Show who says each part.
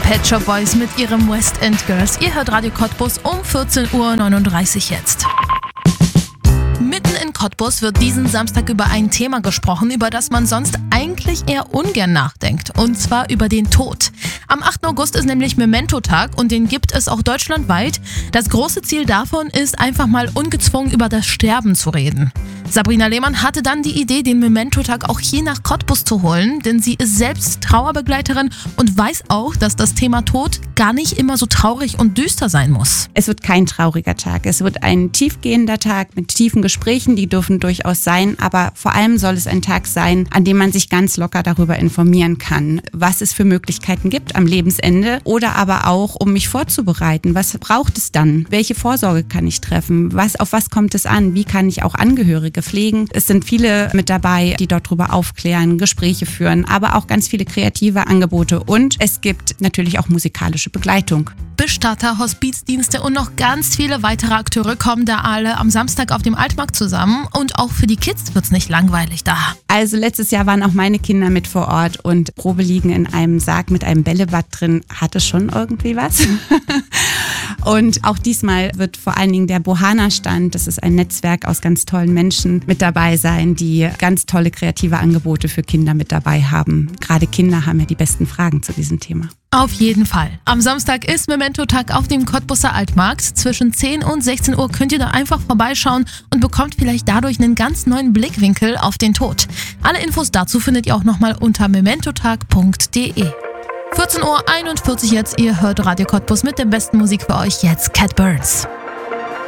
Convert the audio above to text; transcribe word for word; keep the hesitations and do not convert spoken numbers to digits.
Speaker 1: Pet Shop Boys mit ihrem West End Girls. Ihr hört Radio Cottbus um vierzehn Uhr neununddreißig jetzt. Mitten in Cottbus wird diesen Samstag über ein Thema gesprochen, über das man sonst eigentlich eher ungern nachdenkt. Und zwar über den Tod. Am achten August ist nämlich Memento-Tag und den gibt es auch deutschlandweit. Das große Ziel davon ist, einfach mal ungezwungen über das Sterben zu reden. Sabrina Lehmann hatte dann die Idee, den Memento-Tag auch hier nach Cottbus zu holen, denn sie ist selbst Trauerbegleiterin und weiß auch, dass das Thema Tod gar nicht immer so traurig und düster sein muss.
Speaker 2: Es wird kein trauriger Tag. Es wird ein tiefgehender Tag mit tiefen Gesprächen, die dürfen durchaus sein, aber vor allem soll es ein Tag sein, an dem man sich ganz locker darüber informieren kann, was es für Möglichkeiten gibt am Lebensende oder aber auch, um mich vorzubereiten. Was braucht es dann? Welche Vorsorge kann ich treffen? Was, auf was kommt es an? Wie kann ich auch Angehörige pflegen? Es sind viele mit dabei, die dort drüber aufklären, Gespräche führen, aber auch ganz viele kreative Angebote und es gibt natürlich auch musikalische Begleitung.
Speaker 1: Bestatter, Hospizdienste und noch ganz viele weitere Akteure kommen da alle am Samstag auf dem Altmarkt zusammen und auch für die Kids wird's nicht langweilig da.
Speaker 2: Also letztes Jahr waren auch meine Kinder mit vor Ort und Probe liegen in einem Sarg mit einem Bällebad drin, hatte schon irgendwie was. Und auch diesmal wird vor allen Dingen der Bohana-Stand, das ist ein Netzwerk aus ganz tollen Menschen, mit dabei sein, die ganz tolle kreative Angebote für Kinder mit dabei haben. Gerade Kinder haben ja die besten Fragen zu diesem Thema.
Speaker 1: Auf jeden Fall. Am Samstag ist Memento-Tag auf dem Cottbuser Altmarkt. Zwischen zehn und sechzehn Uhr könnt ihr da einfach vorbeischauen und bekommt vielleicht dadurch einen ganz neuen Blickwinkel auf den Tod. Alle Infos dazu findet ihr auch nochmal unter mementotag punkt de. vierzehn Uhr einundvierzig jetzt, ihr hört Radio Cottbus mit der besten Musik für euch, jetzt Cat Burns.